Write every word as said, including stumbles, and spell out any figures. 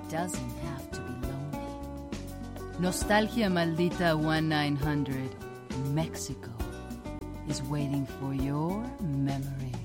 doesn't have to be lonely. Nostalgia Maldita nineteen hundred, Mexico, is waiting for your memories.